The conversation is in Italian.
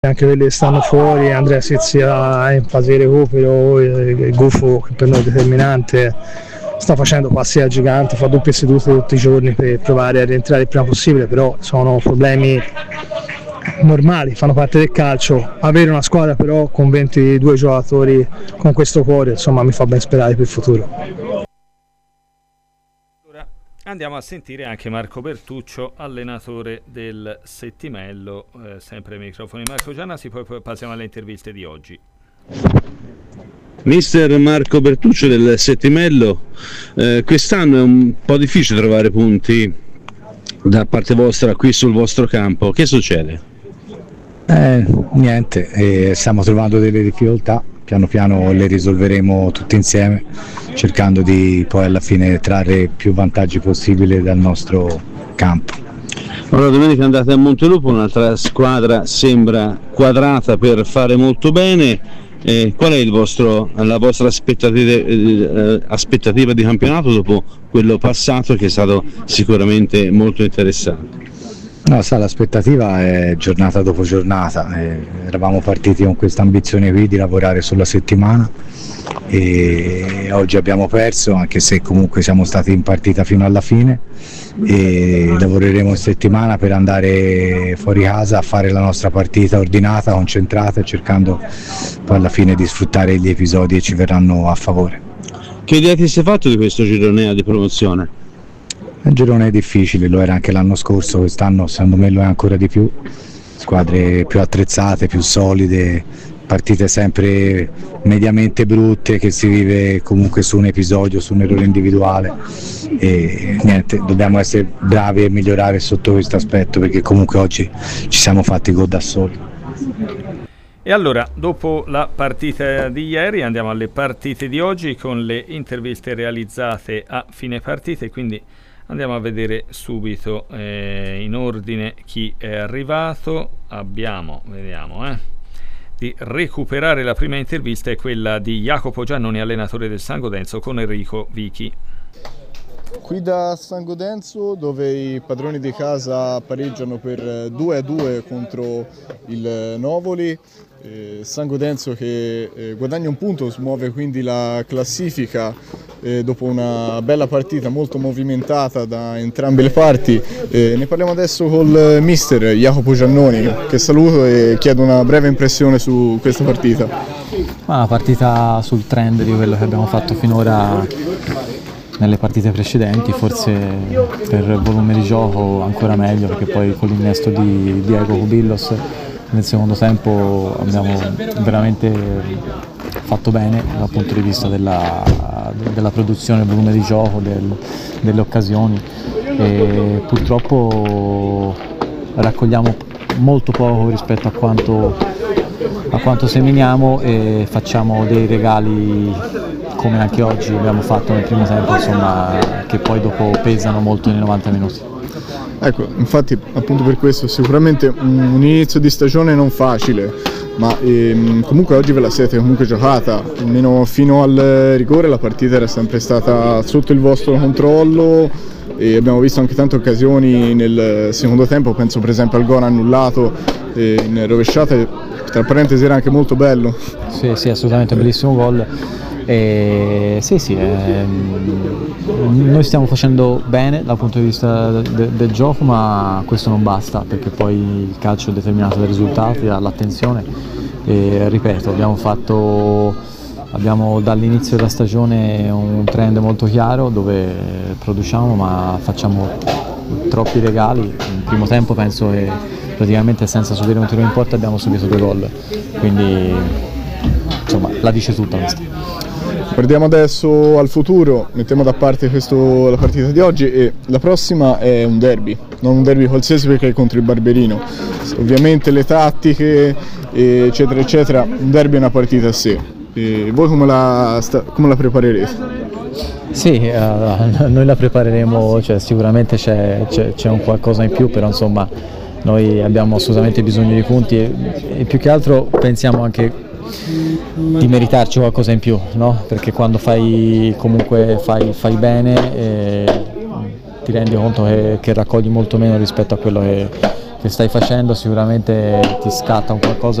Anche quelli che stanno fuori, Andrea Sizia è in fase di recupero, il Gufo che per noi è determinante, sta facendo passi da gigante, fa doppie sedute tutti i giorni per provare a rientrare il prima possibile, però sono problemi normali, fanno parte del calcio. Avere una squadra però con 22 giocatori con questo cuore, insomma, mi fa ben sperare per il futuro. Andiamo a sentire anche Marco Bertuccio, allenatore del Settimello, sempre ai microfoni Marco Giannasi, poi passiamo alle interviste di oggi. Mister Marco Bertuccio del Settimello, quest'anno è un po' difficile trovare punti da parte vostra qui sul vostro campo, che succede? Niente, stiamo trovando delle difficoltà, piano piano le risolveremo tutte insieme, cercando di poi alla fine trarre più vantaggi possibili dal nostro campo. Allora, domenica andate a Montelupo, un'altra squadra sembra quadrata per fare molto bene. Qual è la vostra aspettativa di campionato dopo quello passato, che è stato sicuramente molto interessante? No, l'aspettativa è giornata dopo giornata, eravamo partiti con questa ambizione qui di lavorare sulla settimana e oggi abbiamo perso, anche se comunque siamo stati in partita fino alla fine, e lavoreremo in settimana per andare fuori casa a fare la nostra partita ordinata, concentrata, cercando poi alla fine di sfruttare gli episodi che ci verranno a favore. Che idea ti sei fatto di questo girone di promozione? Un girone difficile, lo era anche l'anno scorso, quest'anno secondo me lo è ancora di più, squadre più attrezzate, più solide, partite sempre mediamente brutte che si vive comunque su un episodio, su un errore individuale e niente, dobbiamo essere bravi e migliorare sotto questo aspetto, perché comunque oggi ci siamo fatti gol da soli. E allora, dopo la partita di ieri andiamo alle partite di oggi con le interviste realizzate a fine partita, quindi andiamo a vedere subito in ordine chi è arrivato. Vediamo di recuperare la prima intervista, è quella di Jacopo Giannoni, allenatore del San Godenzo, con Enrico Vichi. Qui da San Godenzo, dove i padroni di casa pareggiano per 2-2 contro il Novoli. San Godenzo che guadagna un punto, smuove quindi la classifica dopo una bella partita molto movimentata da entrambe le parti. Ne parliamo adesso col mister Jacopo Giannoni, che saluto e chiedo una breve impressione su questa partita. Una partita sul trend di quello che abbiamo fatto finora nelle partite precedenti, forse per volume di gioco ancora meglio, perché poi con l'innesto di Diego Cubillos nel secondo tempo abbiamo veramente fatto bene dal punto di vista della produzione, del volume di gioco, delle occasioni, e purtroppo raccogliamo molto poco rispetto a quanto seminiamo e facciamo dei regali, come anche oggi abbiamo fatto nel primo tempo, insomma, che poi dopo pesano molto nei 90 minuti. Ecco, infatti appunto per questo sicuramente un inizio di stagione non facile, ma comunque oggi ve la siete comunque giocata, almeno fino al rigore la partita era sempre stata sotto il vostro controllo e abbiamo visto anche tante occasioni nel secondo tempo, penso per esempio al gol annullato in rovesciata, tra parentesi era anche molto bello. Sì, assolutamente, bellissimo gol. Noi stiamo facendo bene dal punto di vista del gioco, ma questo non basta, perché poi il calcio è determinato dai risultati, dall'attenzione, e ripeto, abbiamo dall'inizio della stagione un trend molto chiaro dove produciamo ma facciamo troppi regali. In primo tempo penso che praticamente senza subire un tiro in porta abbiamo subito 2 gol, quindi insomma la dice tutta questa. Guardiamo adesso al futuro, mettiamo da parte la partita di oggi, e la prossima è un derby, non un derby qualsiasi perché è contro il Barberino. Ovviamente le tattiche eccetera eccetera, un derby è una partita a sé. E voi come la preparerete? Sì, noi la prepareremo, cioè, sicuramente c'è un qualcosa in più, però insomma noi abbiamo assolutamente bisogno di punti e più che altro pensiamo anche di meritarci qualcosa in più, no? Perché quando fai bene ti rendi conto che raccogli molto meno rispetto a quello stai facendo sicuramente ti scatta un qualcosa